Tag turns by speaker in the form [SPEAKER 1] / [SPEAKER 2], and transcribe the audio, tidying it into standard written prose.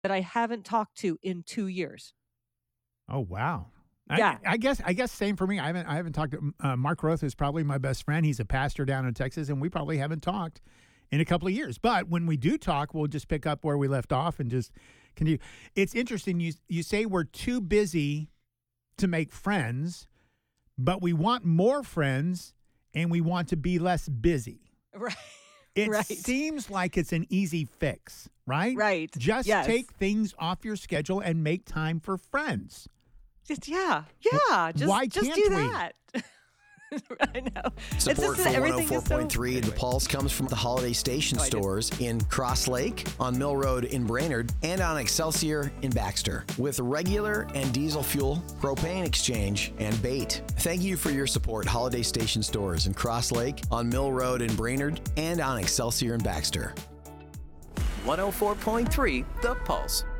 [SPEAKER 1] that I haven't talked to in 2 years.
[SPEAKER 2] Oh, wow.
[SPEAKER 1] Yeah.
[SPEAKER 2] I guess same for me. I haven't talked to Mark Roth is probably my best friend. He's a pastor down in Texas, and we probably haven't talked in a couple of years. But when we do talk, we'll just pick up where we left off and just continue. It's interesting. You say we're too busy to make friends, but we want more friends and we want to be less busy.
[SPEAKER 1] Right.
[SPEAKER 2] It
[SPEAKER 1] Right.
[SPEAKER 2] seems like it's an easy fix, right?
[SPEAKER 1] Right.
[SPEAKER 2] Just
[SPEAKER 1] Yes.
[SPEAKER 2] take things off your schedule and make time for friends.
[SPEAKER 1] Yeah. Just,
[SPEAKER 2] why
[SPEAKER 1] just
[SPEAKER 2] can't
[SPEAKER 1] do
[SPEAKER 2] we?
[SPEAKER 1] that. I know. It's
[SPEAKER 3] Support
[SPEAKER 1] just
[SPEAKER 3] for
[SPEAKER 1] that everything is so-
[SPEAKER 3] 104.3 The Pulse comes from the Holiday Station
[SPEAKER 1] Oh, I did.
[SPEAKER 3] stores in Cross Lake, on Mill Road in Brainerd, and on Excelsior in Baxter, with regular and diesel fuel, propane exchange, and bait. Thank you for your support, Holiday Station stores in Cross Lake, on Mill Road in Brainerd, and on Excelsior in Baxter.
[SPEAKER 4] 104.3 The Pulse.